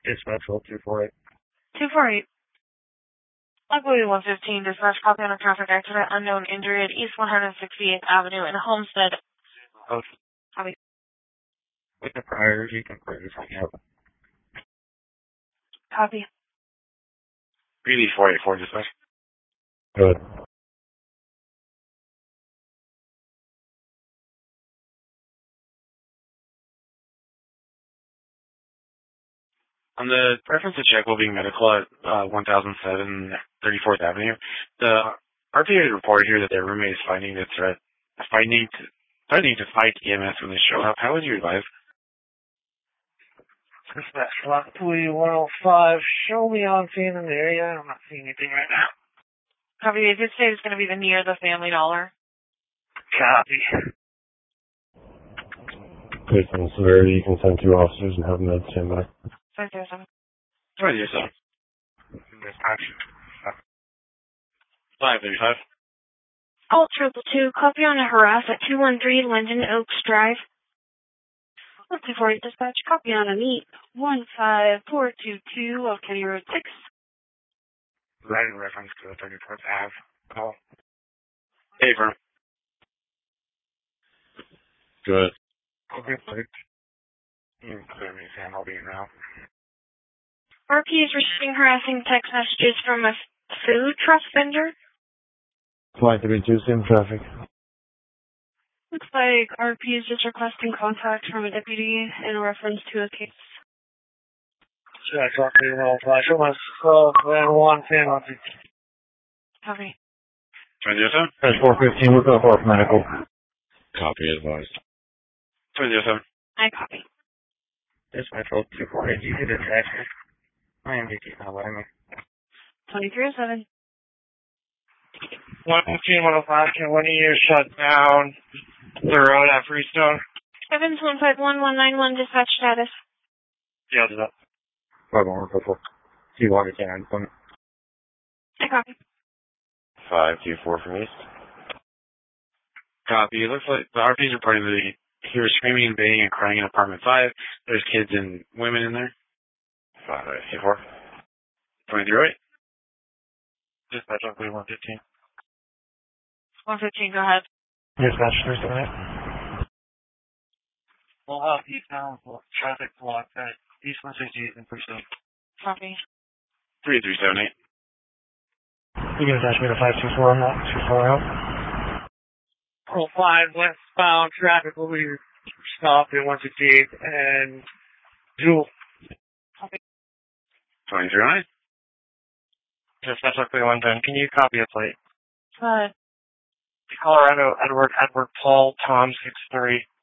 Dispatch 248. 248. Luckily 115, dispatch copy on a traffic accident, unknown injury at East 168th Avenue in Homestead. Oh, Copy. with the priors, you can clear this one out. Copy. Greeley 484, dispatch. Good. On the reference to Checkville Medical at 1007 34th Avenue, the RPA reported here that their roommate is threatening to fight EMS when they show up. How would you advise? Dispatch Lot 105. Show me on scene in the area. I'm not seeing anything right now. Copy. They did say it's going to be the near the Family Dollar. Copy. Based on severity, you can send 2 officers and have them at standby. 507. Right, yes, sir. Dispatch. 535. Call 222. Copy on a harass at 213 Linden Oaks Drive. 248 dispatch. Copy on a meet 15422 of Kenny Road 6. Right in reference to the 34th Ave. Call. Hey, firm. Good. Okay, perfect. You can clear me, Sam. I'll be in now. RP is receiving harassing text messages from a food truck vendor. Flight 32, same traffic. Looks like RP is just requesting contact from a deputy in reference to a case. Dispatch Lot 105. Show us 1 Sam. Copy. Right, yes, sir. Dispatch 415, we're going for medical. Copy advised. Right, yes, sir. I copy. Dispatch Lot 248. You did a text. I am just not letting me. 2307. 115, 105. Can one of you shut down the road at Freestone? Evans 151-191 dispatch status. Yeah, that. 5114. See water can. I copy. 524 from East. Copy. It looks like the RP is reporting that he was screaming and banging and crying in apartment 5. There's kids and women in there. 524. 2308. Dispatch Lot 115. 115, go ahead. Dispatch 378. We'll have eastbound traffic blocked at East 168 and Freestone. Copy. 3378. You can attach me to 524, not too far out. 05 westbound traffic will be stopped at 168 and Jewel. Copy. 239. Dispatch Lot 110. Can you copy a plate? Go ahead. Colorado Edward Paul Tom 63.